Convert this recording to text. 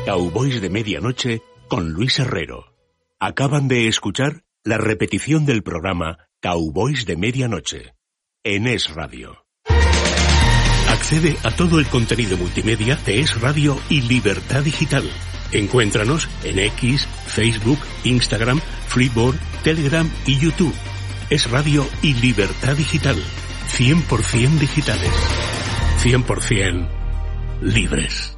Cowboys de Medianoche con Luis Herrero. Acaban de escuchar la repetición del programa Cowboys de Medianoche en Es Radio. Accede a todo el contenido multimedia de Es Radio y Libertad Digital. Encuéntranos en X, Facebook, Instagram, Flipboard, Telegram y YouTube. Es Radio y Libertad Digital. 100% digitales. 100% libres.